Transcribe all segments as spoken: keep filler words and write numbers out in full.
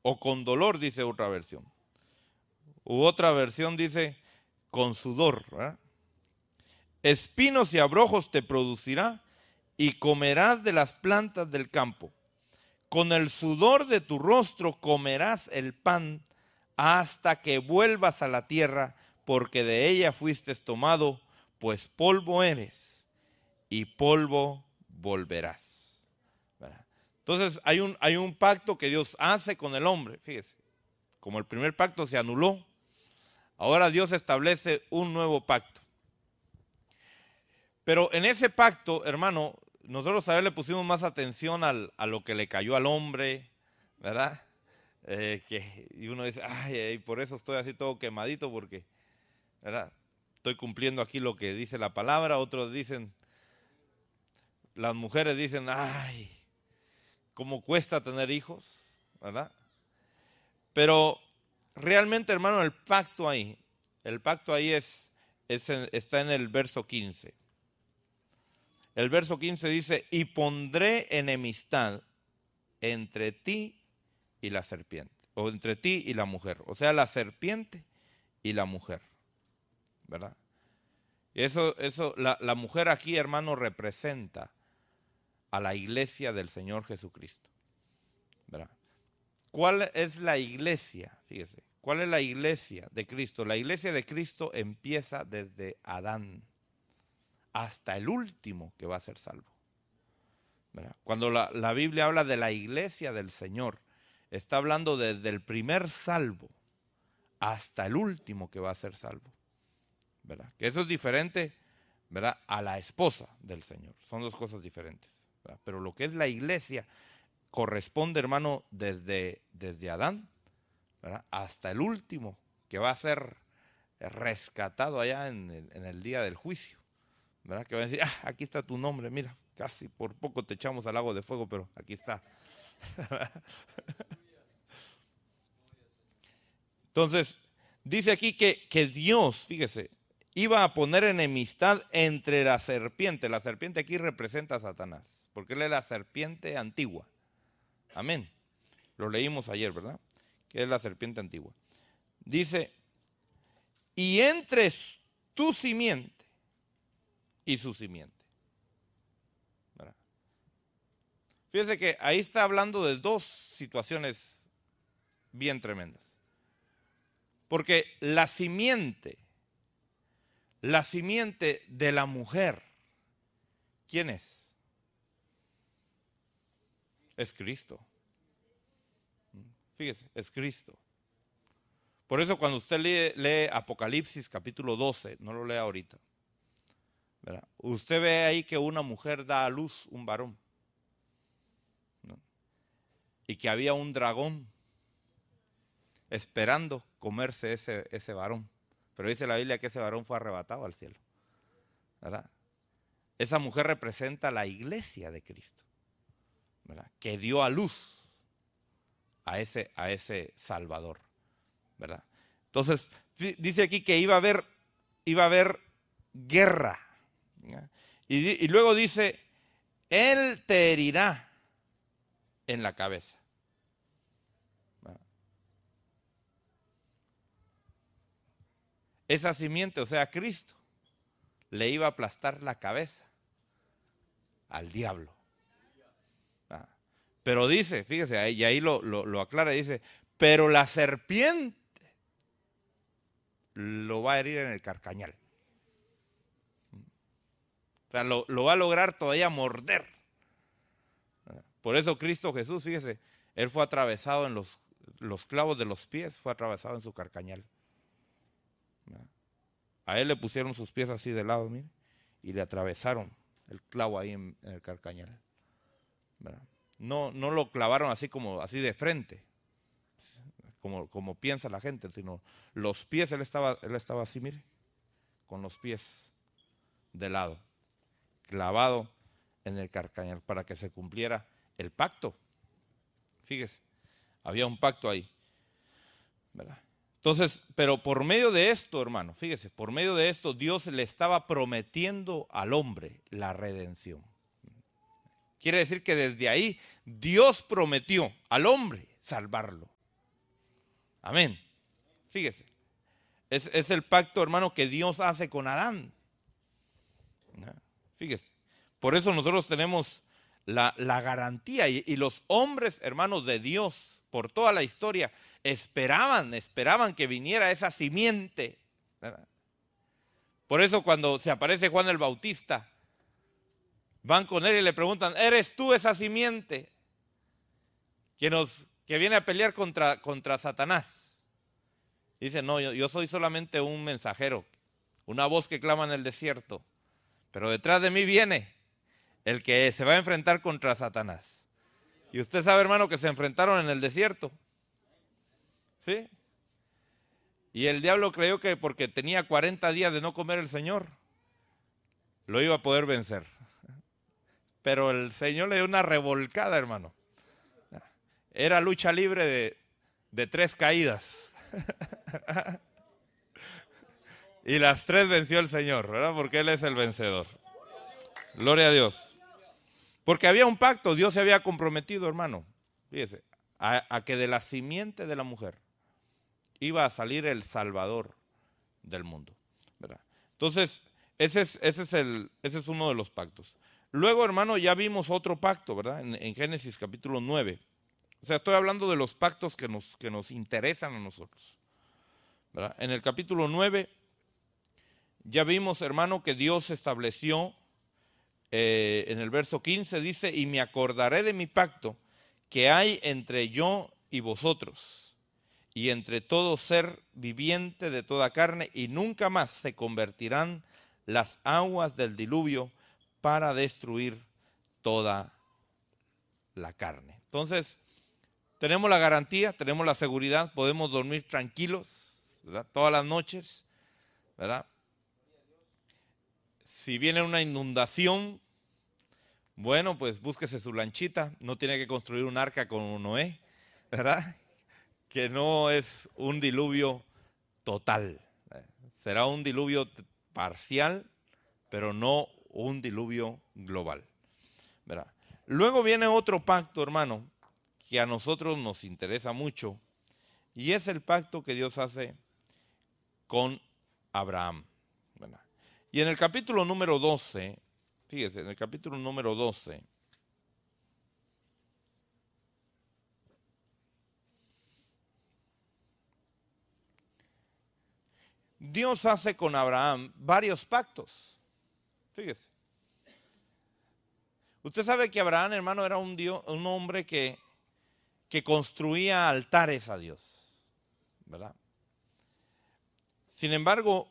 o con dolor, dice otra versión. U otra versión dice con sudor, ¿verdad? Espinos y abrojos te producirá y comerás de las plantas del campo. Con el sudor de tu rostro comerás el pan hasta que vuelvas a la tierra, porque de ella fuiste tomado, pues polvo eres y polvo volverás. ¿Verdad? Entonces hay un, hay un pacto que Dios hace con el hombre, fíjese. Como el primer pacto se anuló, ahora Dios establece un nuevo pacto. Pero en ese pacto, hermano, nosotros a ver le pusimos más atención al, a lo que le cayó al hombre, ¿verdad? Eh, que, y uno dice, ay, ay, por eso estoy así todo quemadito, porque, ¿verdad? Estoy cumpliendo aquí lo que dice la palabra. Otros dicen, las mujeres dicen, ay, cómo cuesta tener hijos, ¿verdad? Pero realmente, hermano, el pacto ahí, el pacto ahí es, es en, está en el verso quince. El verso quince dice, y pondré enemistad entre ti y la serpiente, o entre ti y la mujer, o sea, la serpiente y la mujer, ¿verdad? Y eso, eso la, la mujer aquí, hermano, representa a la iglesia del Señor Jesucristo, ¿verdad? ¿Cuál es la iglesia? Fíjese, ¿cuál es la iglesia de Cristo? La iglesia de Cristo empieza desde Adán hasta el último que va a ser salvo, ¿verdad? Cuando la, la Biblia habla de la iglesia del Señor, está hablando desde el primer salvo hasta el último que va a ser salvo, ¿verdad? Que eso es diferente, ¿verdad?, a la esposa del Señor. Son dos cosas diferentes, ¿verdad? Pero lo que es la iglesia corresponde, hermano, desde, desde Adán, ¿verdad?, hasta el último que va a ser rescatado allá en el, en el día del juicio, ¿verdad? Que van a decir, ah, aquí está tu nombre, mira, casi por poco te echamos al lago de fuego, pero aquí está. Entonces, dice aquí que, que Dios, fíjese, iba a poner enemistad entre la serpiente. La serpiente aquí representa a Satanás, porque él es la serpiente antigua. Amén. Lo leímos ayer, ¿verdad? Que es la serpiente antigua. Dice, y entre tu simiente y su simiente. ¿Verdad? Fíjese que ahí está hablando de dos situaciones bien tremendas. Porque la simiente, la simiente de la mujer, ¿quién es? Es Cristo. Fíjese, es Cristo. Por eso cuando usted lee, lee Apocalipsis capítulo doce, no lo lea ahorita, ¿verdad?, usted ve ahí que una mujer da a luz un varón, ¿no?, y que había un dragón esperando comerse ese, ese varón. Pero dice la Biblia que ese varón fue arrebatado al cielo, ¿verdad? Esa mujer representa la iglesia de Cristo, ¿verdad?, que dio a luz a ese, a ese Salvador, ¿verdad? Entonces, dice aquí que iba a haber, iba a haber guerra. Y, y luego dice, él te herirá en la cabeza. Esa simiente, o sea, Cristo, le iba a aplastar la cabeza al diablo. Ah, pero dice, fíjese, y ahí lo, lo, lo aclara, dice, pero la serpiente lo va a herir en el carcañal. O sea, lo, lo va a lograr todavía morder. Por eso Cristo Jesús, fíjese, él fue atravesado en los, los clavos de los pies, fue atravesado en su carcañal. A él le pusieron sus pies así de lado, mire, y le atravesaron el clavo ahí en, en el carcañal, ¿verdad? No, no lo clavaron así como así de frente, como, como piensa la gente, sino los pies, él estaba, él estaba así, mire, con los pies de lado, clavado en el carcañal para que se cumpliera el pacto. Fíjese, había un pacto ahí, ¿verdad? Entonces, pero por medio de esto, hermano, fíjese, por medio de esto Dios le estaba prometiendo al hombre la redención. Quiere decir que desde ahí Dios prometió al hombre salvarlo. Amén. Fíjese. Es, es el pacto, hermano, que Dios hace con Adán. Fíjese. Por eso nosotros tenemos la, la garantía. Y, y los hombres, hermanos de Dios, por toda la historia, esperaban, esperaban que viniera esa simiente, ¿verdad? Por eso cuando se aparece Juan el Bautista, van con él y le preguntan, ¿eres tú esa simiente que, nos, que viene a pelear contra, contra Satanás? Dice, no, yo, yo soy solamente un mensajero, una voz que clama en el desierto, pero detrás de mí viene el que se va a enfrentar contra Satanás. Y usted sabe, hermano, que se enfrentaron en el desierto, ¿sí? Y el diablo creyó que porque tenía cuarenta días de no comer el Señor, lo iba a poder vencer. Pero el Señor le dio una revolcada, hermano. Era lucha libre de, de tres caídas. Y las tres venció el Señor, ¿verdad? Porque Él es el vencedor. Gloria a Dios. Porque había un pacto, Dios se había comprometido, hermano. Fíjese, a, a que de la simiente de la mujer iba a salir el Salvador del mundo, ¿verdad? Entonces, ese es, ese es, el, ese es uno de los pactos. Luego, hermano, ya vimos otro pacto, ¿verdad? En, en Génesis capítulo nueve. O sea, estoy hablando de los pactos que nos, que nos interesan a nosotros, ¿verdad? En el capítulo nueve ya vimos, hermano, que Dios estableció, eh, en el verso quince dice, y me acordaré de mi pacto que hay entre yo y vosotros, y entre todo ser viviente de toda carne, y nunca más se convertirán las aguas del diluvio para destruir toda la carne. Entonces, tenemos la garantía, tenemos la seguridad, podemos dormir tranquilos, ¿verdad? Todas las noches, ¿verdad? Si viene una inundación, bueno, pues búsquese su lanchita, no tiene que construir un arca como Noé, ¿verdad? Que no es un diluvio total, será un diluvio parcial, pero no un diluvio global, ¿verdad? Luego viene otro pacto, hermano, que a nosotros nos interesa mucho, y es el pacto que Dios hace con Abraham, ¿verdad? Y en el capítulo número doce, fíjese, en el capítulo número doce, Dios hace con Abraham varios pactos. Fíjese. Usted sabe que Abraham, hermano, era un, Dios, un hombre que, que construía altares a Dios, ¿verdad? Sin embargo,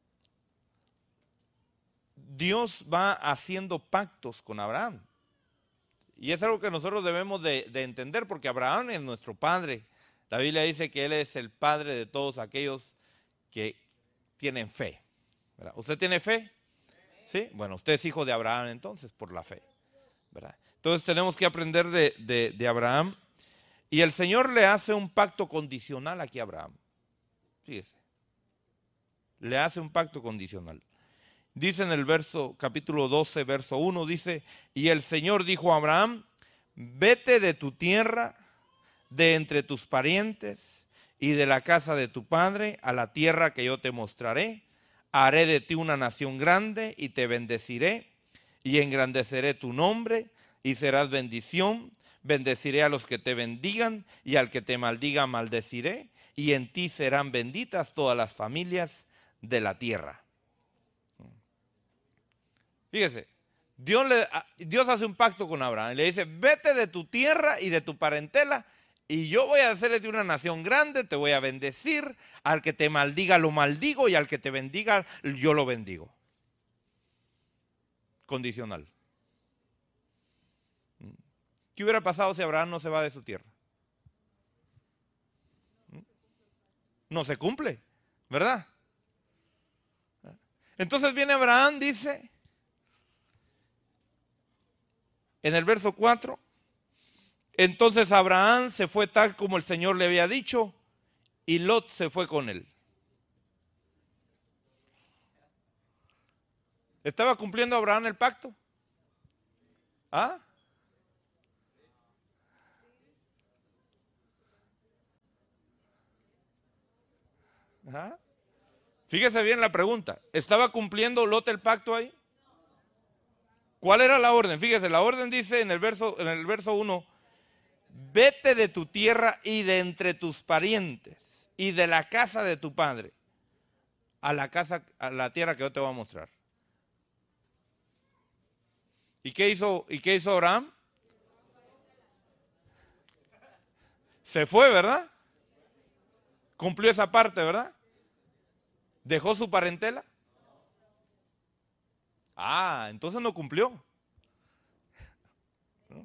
Dios va haciendo pactos con Abraham. Y es algo que nosotros debemos de, de entender, porque Abraham es nuestro padre. La Biblia dice que Él es el padre de todos aquellos que tienen fe, ¿verdad? ¿Usted tiene fe? ¿Sí? Bueno, usted es hijo de Abraham entonces, por la fe, ¿verdad? Entonces tenemos que aprender de, de, de Abraham. Y el Señor le hace un pacto condicional aquí a Abraham. Fíjese. Le hace un pacto condicional. Dice en el verso, capítulo doce, verso uno, dice, y el Señor dijo a Abraham, vete de tu tierra, de entre tus parientes y de la casa de tu padre a la tierra que yo te mostraré. Haré de ti una nación grande y te bendeciré y engrandeceré tu nombre y serás bendición. Bendeciré a los que te bendigan y al que te maldiga maldeciré, y en ti serán benditas todas las familias de la tierra. Fíjese, Dios, le, Dios hace un pacto con Abraham y le dice, vete de tu tierra y de tu parentela y yo voy a hacerle de una nación grande, te voy a bendecir, al que te maldiga lo maldigo y al que te bendiga yo lo bendigo. Condicional. ¿Qué hubiera pasado si Abraham no se va de su tierra? No se cumple, ¿verdad? Entonces viene Abraham, dice, en el verso cuatro, entonces Abraham se fue tal como el Señor le había dicho, y Lot se fue con él. ¿Estaba cumpliendo Abraham el pacto? ¿Ah? Ajá. Fíjese bien la pregunta. ¿Estaba cumpliendo Lot el pacto ahí? ¿Cuál era la orden? Fíjese, la orden dice en el verso, en el verso uno, vete de tu tierra y de entre tus parientes y de la casa de tu padre a la casa, a la tierra que yo te voy a mostrar. ¿Y qué hizo, y qué hizo Abraham? Se fue, ¿verdad? Cumplió esa parte, ¿verdad? ¿Dejó su parentela? Ah, entonces no cumplió. ¿No?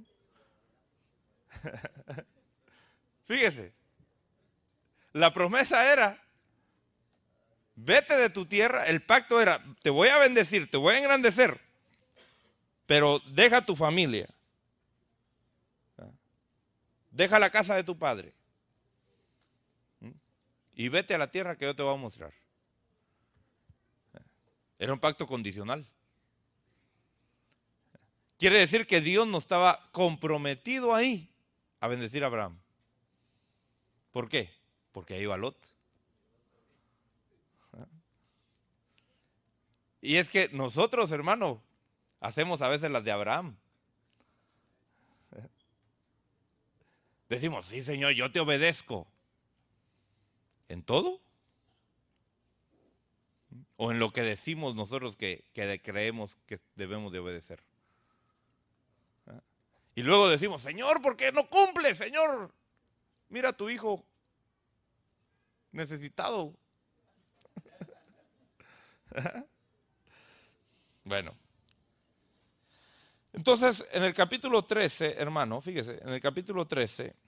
Fíjese, la promesa era, vete de tu tierra, el pacto era, te voy a bendecir, te voy a engrandecer, pero deja tu familia, deja la casa de tu padre y vete a la tierra que yo te voy a mostrar. Era un pacto condicional. Quiere decir que Dios no estaba comprometido ahí a bendecir a Abraham. ¿Por qué? Porque ahí iba Lot. Y es que nosotros, hermano, hacemos a veces las de Abraham. Decimos, sí, Señor, yo te obedezco. ¿En todo? ¿O en lo que decimos nosotros que, que creemos que debemos de obedecer? Y luego decimos, Señor, ¿por qué no cumple, Señor? Mira a tu hijo necesitado. Bueno. Entonces, en el capítulo trece, hermano, fíjese, en el capítulo trece,